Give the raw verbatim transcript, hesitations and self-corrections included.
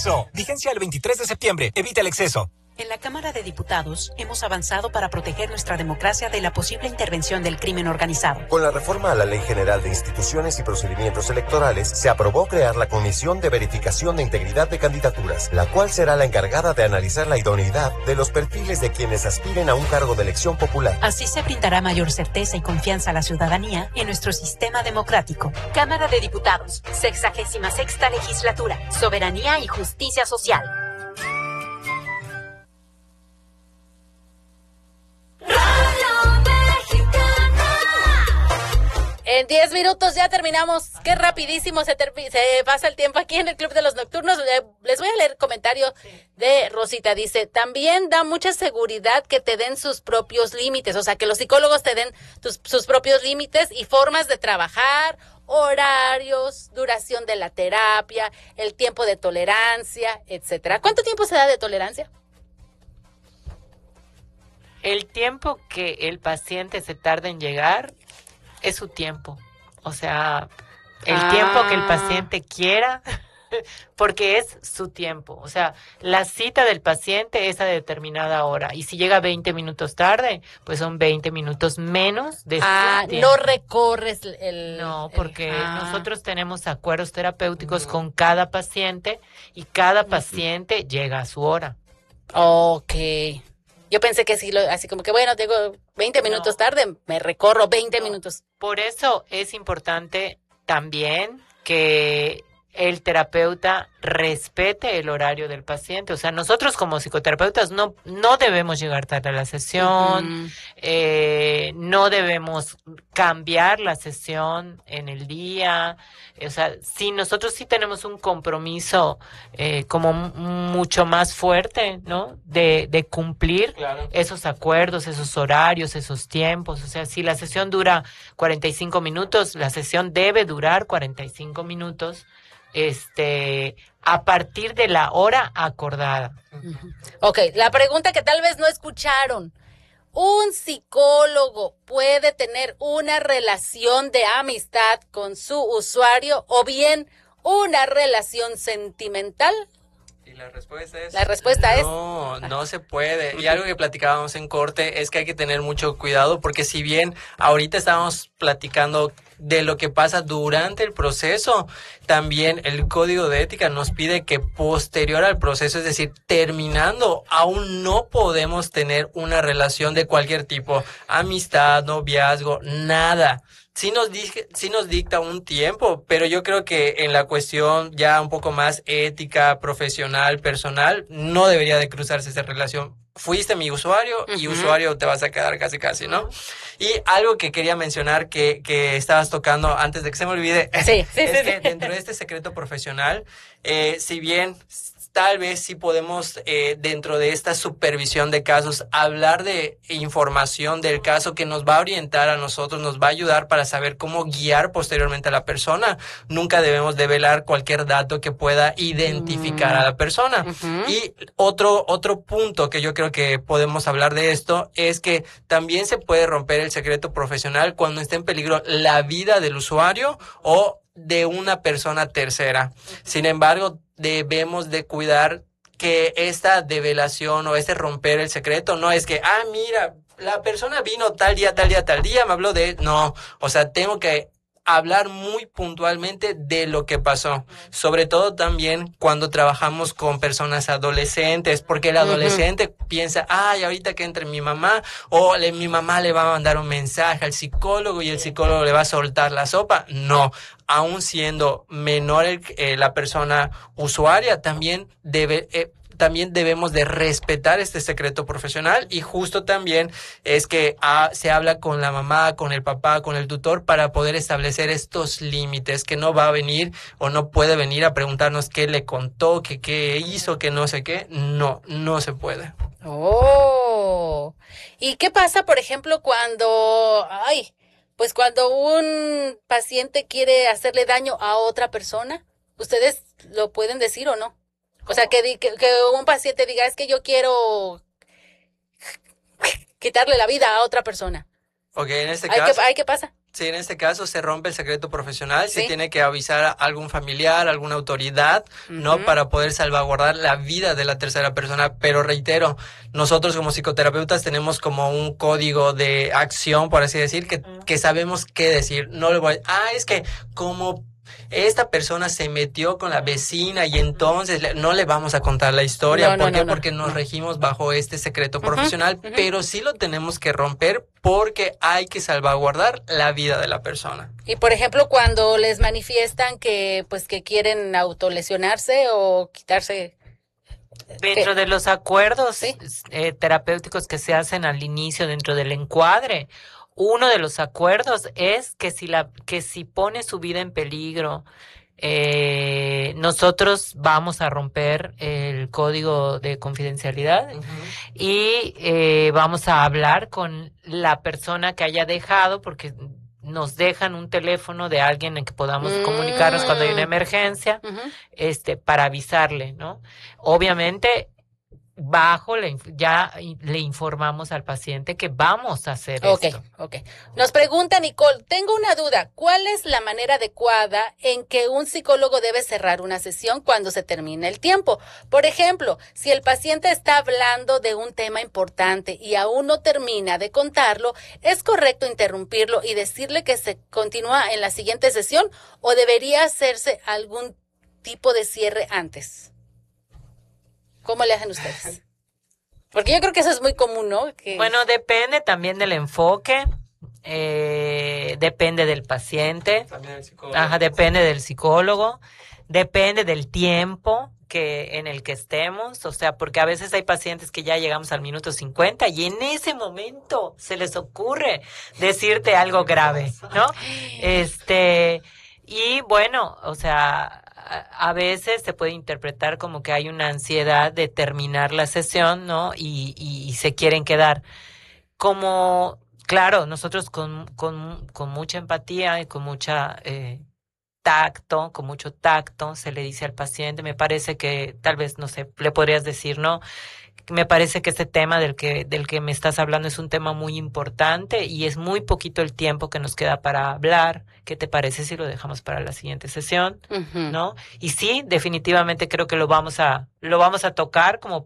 Vigencia el veintitrés de septiembre. Evita el exceso. En la Cámara de Diputados hemos avanzado para proteger nuestra democracia de la posible intervención del crimen organizado. Con la reforma a la Ley General de Instituciones y Procedimientos Electorales, se aprobó crear la Comisión de Verificación de Integridad de Candidaturas, la cual será la encargada de analizar la idoneidad de los perfiles de quienes aspiren a un cargo de elección popular. Así se brindará mayor certeza y confianza a la ciudadanía en nuestro sistema democrático. Cámara de Diputados, sexagésima sexta legislatura, soberanía y justicia social. En diez minutos ya terminamos. Qué rapidísimo se, se pasa el tiempo aquí en el Club de los Nocturnos. Les voy a leer el comentario de Rosita. Dice, también da mucha seguridad que te den sus propios límites. O sea, que los psicólogos te den tus, sus propios límites y formas de trabajar, horarios, duración de la terapia, el tiempo de tolerancia, etcétera. ¿Cuánto tiempo se da de tolerancia? El tiempo que el paciente se tarda en llegar es su tiempo, o sea, el ah. tiempo que el paciente quiera, porque es su tiempo, o sea, la cita del paciente es a determinada hora, y si llega veinte minutos tarde, pues son veinte minutos menos de ah, su tiempo. No recorres el... No, porque el, ah. nosotros tenemos acuerdos terapéuticos uh-huh. con cada paciente, y cada paciente uh-huh. llega a su hora. Ok. Yo pensé que sí, lo, así como que bueno, tengo veinte minutos no. tarde, me recorro veinte no. minutos. Por eso es importante también que el terapeuta respete el horario del paciente. O sea, nosotros como psicoterapeutas no, no debemos llegar tarde a la sesión, uh-huh. eh, no debemos cambiar la sesión en el día. O sea, sí, nosotros sí tenemos un compromiso eh, como m- mucho más fuerte, ¿no? De, de cumplir claro. esos acuerdos, esos horarios, esos tiempos. O sea, si la sesión dura cuarenta y cinco minutos, la sesión debe durar cuarenta y cinco minutos. Este, a partir de la hora acordada. Uh-huh. Ok, la pregunta que tal vez no escucharon. ¿Un psicólogo puede tener una relación de amistad con su usuario o bien una relación sentimental? Y la respuesta es... La respuesta es... No, no se puede. Y algo que platicábamos en corte es que hay que tener mucho cuidado porque si bien ahorita estábamos platicando de lo que pasa durante el proceso, también el código de ética nos pide que posterior al proceso, es decir, terminando, aún no podemos tener una relación de cualquier tipo, amistad, noviazgo, nada. Sí nos, dije, sí nos dicta un tiempo, pero yo creo que en la cuestión ya un poco más ética, profesional, personal, no debería de cruzarse esa relación. Fuiste mi usuario y uh-huh. usuario te vas a quedar casi casi, ¿no? Y algo que quería mencionar que, que estabas tocando antes de que se me olvide, sí, sí, es sí, que sí. dentro de este secreto profesional, eh, si bien tal vez sí podemos, eh, dentro de esta supervisión de casos, hablar de información del caso que nos va a orientar a nosotros, nos va a ayudar para saber cómo guiar posteriormente a la persona. Nunca debemos develar cualquier dato que pueda identificar a la persona. Uh-huh. Y otro, otro punto que yo creo que podemos hablar de esto es que también se puede romper el secreto profesional cuando esté en peligro la vida del usuario o de una persona tercera. Sin embargo, debemos de cuidar que esta develación o este romper el secreto no es que, ah, mira, la persona vino tal día, tal día, tal día, me habló de... No, o sea, tengo que hablar muy puntualmente de lo que pasó, sobre todo también cuando trabajamos con personas adolescentes, porque el adolescente uh-huh. piensa, ay, ahorita que entre mi mamá, o le, mi mamá le va a mandar un mensaje al psicólogo y el psicólogo le va a soltar la sopa. No, aún siendo menor el, eh, la persona usuaria, también debe... Eh, también debemos de respetar este secreto profesional y justo también es que ah, se habla con la mamá, con el papá, con el tutor para poder establecer estos límites, que no va a venir o no puede venir a preguntarnos qué le contó, que qué hizo, que no sé qué. No, no se puede. Oh, ¿y qué pasa, por ejemplo, cuando, ay, pues cuando un paciente quiere hacerle daño a otra persona? ¿Ustedes lo pueden decir o no? O sea, que, que, que un paciente diga, es que yo quiero quitarle la vida a otra persona. Ok, en este ¿Ay, caso... ¿qué, ay, ¿Qué pasa? Sí, en este caso se rompe el secreto profesional, ¿Sí? se tiene que avisar a algún familiar, a alguna autoridad, ¿no? Ujú. Para poder salvaguardar la vida de la tercera persona. Pero reitero, nosotros como psicoterapeutas tenemos como un código de acción, por así decir, que, que sabemos qué decir. No le voy a... Ah, es que como esta persona se metió con la vecina y entonces le- no le vamos a contar la historia. No, no, ¿Por qué? no, no, Porque nos no. regimos bajo este secreto Ujú, profesional, ujú. pero sí lo tenemos que romper porque hay que salvaguardar la vida de la persona. Y por ejemplo, cuando les manifiestan que pues que quieren autolesionarse o quitarse. Dentro ¿Qué? de los acuerdos Sí. eh, terapéuticos que se hacen al inicio dentro del encuadre, uno de los acuerdos es que si la que si pone su vida en peligro, eh, nosotros vamos a romper el código de confidencialidad y eh, vamos a hablar con la persona que haya dejado, porque nos dejan un teléfono de alguien en que podamos Mm. comunicarnos cuando hay una emergencia, Ujú. este, para avisarle, ¿no? Obviamente, bajo la inf- ya i- le informamos al paciente que vamos a hacer Ok, esto. ok. Nos pregunta Nicole, tengo una duda, ¿cuál es la manera adecuada en que un psicólogo debe cerrar una sesión cuando se termina el tiempo? Por ejemplo, si el paciente está hablando de un tema importante y aún no termina de contarlo, ¿es correcto interrumpirlo y decirle que se continúa en la siguiente sesión o debería hacerse algún tipo de cierre antes? ¿Cómo le hacen ustedes? Porque yo creo que eso es muy común, ¿no? Que... Bueno, depende también del enfoque, eh, depende del paciente. También el psicólogo. Ajá, depende del psicólogo, depende del tiempo que en el que estemos, o sea, porque a veces hay pacientes que ya llegamos al minuto cincuenta y en ese momento se les ocurre decirte algo grave, ¿no? Este, y bueno, o sea, a, a veces se puede interpretar como que hay una ansiedad de terminar la sesión, ¿no? Y, y, y se quieren quedar. Como, claro, nosotros con, con, con mucha empatía y con mucha eh, tacto, con mucho tacto, se le dice al paciente, me parece que, tal vez, no sé, le podrías decir, ¿no? Me parece que este tema del que, del que me estás hablando es un tema muy importante y es muy poquito el tiempo que nos queda para hablar. ¿Qué te parece si lo dejamos para la siguiente sesión? Ujú. ¿No? Y sí, definitivamente creo que lo vamos a, lo vamos a tocar como